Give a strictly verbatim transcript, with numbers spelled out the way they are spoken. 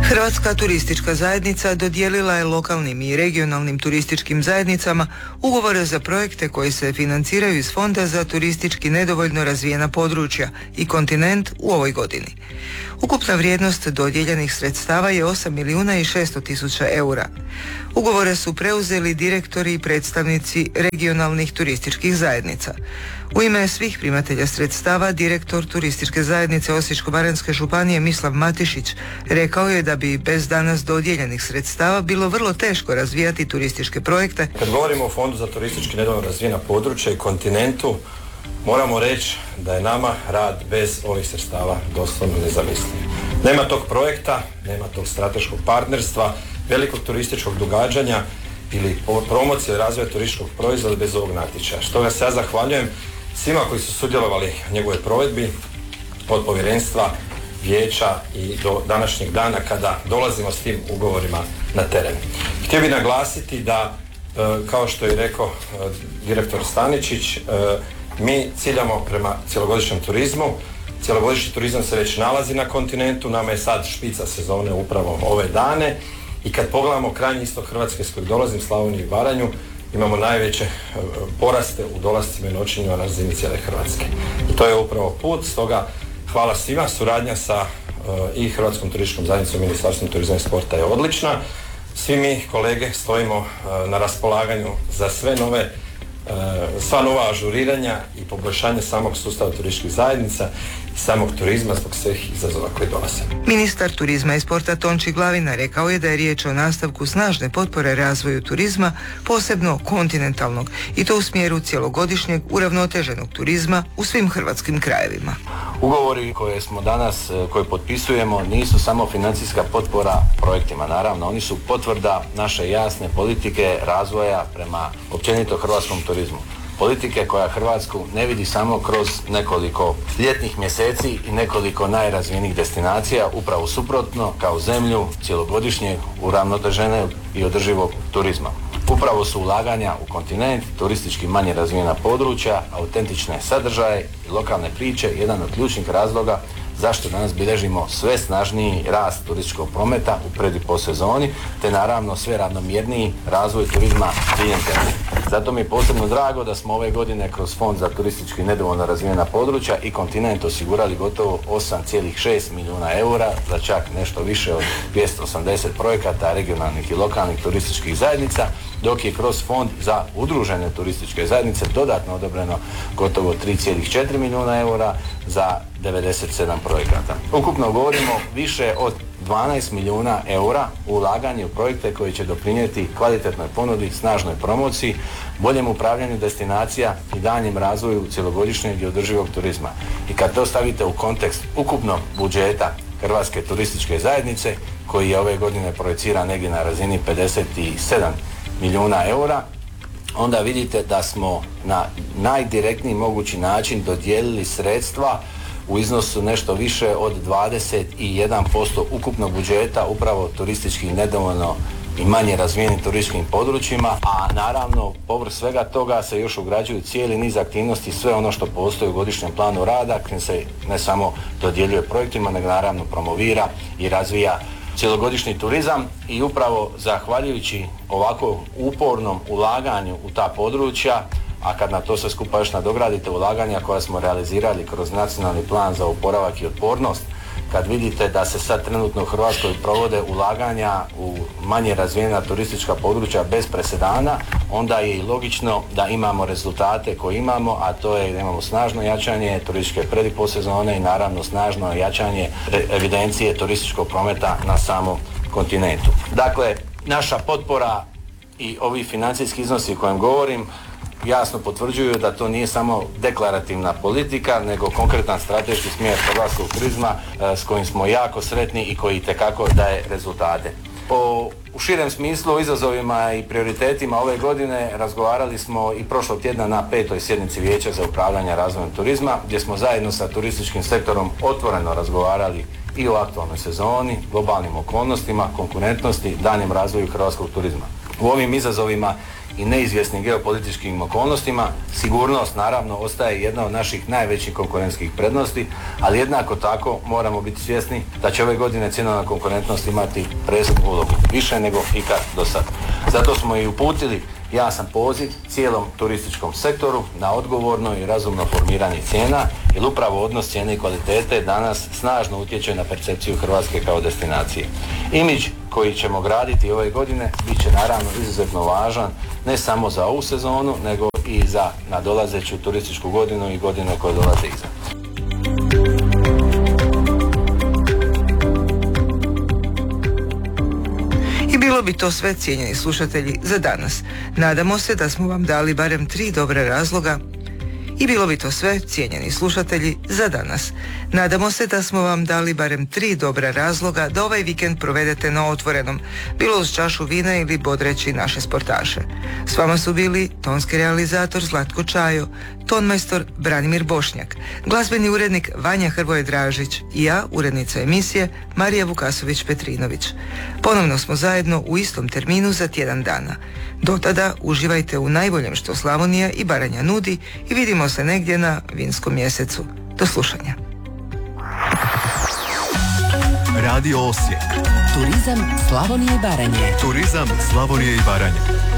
Hrvatska turistička zajednica dodijelila je lokalnim i regionalnim turističkim zajednicama ugovore za projekte koji se financiraju iz Fonda za turistički nedovoljno razvijena područja i kontinent u ovoj godini. Ukupna vrijednost dodijeljenih sredstava je osam milijuna i šesto tisuća eura. Ugovore su preuzeli direktori i predstavnici regionalnih turističkih zajednica. U ime svih primatelja sredstava direktor turističke zajednice Osječko-baranjske županije Mislav Matišić rekao je da bi bez danas dodijeljenih sredstava bilo vrlo teško razvijati turističke projekte. Kad govorimo o Fondu za turistički nedovoljno razvijena područja i kontinentu, moramo reći da je nama rad bez ovih sredstava doslovno nezamisliv. Nema tog projekta, nema tog strateškog partnerstva, velikog turističkog događanja ili promocije razvoja turističkog proizvoda bez ovog natječaja. Što ja se ja zahvaljujem svima koji su sudjelovali u njegovoj provedbi, od povjerenstva, vijeća i do današnjeg dana kada dolazimo s tim ugovorima na teren. Htio bih naglasiti da, kao što je rekao direktor Staničić, mi ciljamo prema cjelogodišnjem turizmu. Cjelogodišnji turizam se već nalazi na kontinentu, nama je sad špica sezone upravo ove dane i kad pogledamo krajnji istok Hrvatske s kojeg dolazim, Slavoniju i Baranju, imamo najveće poraste u dolascima i noćenjima na razini cijele Hrvatske. I to je upravo put, stoga hvala svima, suradnja sa uh, i Hrvatskom turističkom zajednicom, Ministarstvom turizma i sporta je odlična. Svi mi kolege stojimo uh, na raspolaganju za sve nove sva nova ažuriranja i poboljšanje samog sustava turističkih zajednica i samog turizma zbog svih izazova koji dolaze. Ministar turizma i sporta Tonči Glavina rekao je da je riječ o nastavku snažne potpore razvoju turizma, posebno kontinentalnog, i to u smjeru cjelogodišnjeg uravnoteženog turizma u svim hrvatskim krajevima. Ugovori koje smo danas, koje potpisujemo, nisu samo financijska potpora projektima, naravno, oni su potvrda naše jasne politike razvoja prema općenito hrvatskom turizmu. Politike koja Hrvatsku ne vidi samo kroz nekoliko ljetnih mjeseci i nekoliko najrazvijenijih destinacija, upravo suprotno, kao zemlju cjelogodišnjeg uravnoteženog i održivog turizma. Upravo su ulaganja u kontinent, turistički manje razvijena područja, autentične sadržaje i lokalne priče jedan od ključnih razloga zašto danas bilježimo sve snažniji rast turističkog prometa u pred i post sezoni, te naravno sve ravnomjerniji razvoj turizma diljem zemlje. Zato mi je posebno drago da smo ove godine kroz Fond za turistički nedovoljno razvijena područja i kontinent osigurali gotovo osam zarez šest milijuna eura za čak nešto više od dvjesto osamdeset projekata regionalnih i lokalnih turističkih zajednica, dok je kroz Fond za udružene turističke zajednice dodatno odobreno gotovo tri zarez četiri milijuna eura za devedeset sedam projekata. Ukupno govorimo više od dvanaest milijuna eura u ulaganje u projekte koji će doprinijeti kvalitetnoj ponudi, snažnoj promociji, boljem upravljanju destinacija i daljnjem razvoju cjelogodišnjeg i održivog turizma. I kad to stavite u kontekst ukupnog budžeta Hrvatske turističke zajednice, koji je ove godine projiciran negdje na razini pedeset sedam milijuna eura, onda vidite da smo na najdirektniji mogući način dodijelili sredstva u iznosu nešto više od dvadeset jedan posto ukupnog budžeta upravo turistički nedovoljno i manje razvijenim turističkim područjima, a naravno povrh svega toga se još ugrađuju cijeli niz aktivnosti, sve ono što postoji u godišnjem planu rada, kojim se ne samo dodjeljuje projektima, nego naravno promovira i razvija cjelogodišnji turizam i upravo zahvaljujući ovako upornom ulaganju u ta područja, a kad na to sve skupa još nadogradite ulaganja koja smo realizirali kroz nacionalni plan za oporavak i otpornost, kad vidite da se sad trenutno u Hrvatskoj provode ulaganja u manje razvijena turistička područja bez presedana, onda je i logično da imamo rezultate koje imamo, a to je da imamo snažno jačanje turističke pred i post sezone i naravno snažno jačanje evidencije turističkog prometa na samom kontinentu. Dakle, naša potpora i ovi financijski iznosi o kojem govorim jasno potvrđuju da to nije samo deklarativna politika, nego konkretan strateški smjer hrvatskog turizma e, s kojim smo jako sretni i koji itekako daje rezultate. O, u širem smislu o izazovima i prioritetima ove godine razgovarali smo i prošlog tjedna na petoj sjednici Vijeća za upravljanje razvojem turizma, gdje smo zajedno sa turističkim sektorom otvoreno razgovarali i o aktualnoj sezoni, globalnim okolnostima, konkurentnosti, daljnjem razvoju hrvatskog turizma. U ovim izazovima i neizvjesnim geopolitičkim okolnostima, sigurnost naravno ostaje jedna od naših najvećih konkurentskih prednosti, ali jednako tako moramo biti svjesni da će ove godine cjenovna konkurentnost imati presudnu ulogu, više nego ikad do sad. Zato smo i uputili jasan poziv cijelom turističkom sektoru na odgovorno i razumno formiranje cijena, jer upravo odnos cijene i kvalitete danas snažno utječe na percepciju Hrvatske kao destinacije. Imidž koji ćemo graditi ove godine bit će naravno izuzetno važan ne samo za ovu sezonu, nego i za nadolazeću turističku godinu i godine koje dolaze iza. Bilo bi to sve, cijenjeni slušatelji, za danas. Nadamo se da smo vam dali barem tri dobre razloga I bilo bi to sve, cijenjeni slušatelji, za danas. Nadamo se da smo vam dali barem tri dobra razloga da ovaj vikend provedete na otvorenom, bilo uz čašu vina ili bodreći naše sportaše. S vama su bili tonski realizator Zlatko Čajo, tonmajstor Branimir Bošnjak, glazbeni urednik Vanja Hrvoje Dražić i ja, urednica emisije Marija Vukasović-Petrinović. Ponovno smo zajedno u istom terminu za tjedan dana. Do tada uživajte u najboljem što Slavonija i Baranja nudi i vidimo se negdje na vinskom mjesecu. Do slušanja. Radio Osijek. Turizam Slavonije i Baranje. Turizam Slavonije i Baranje.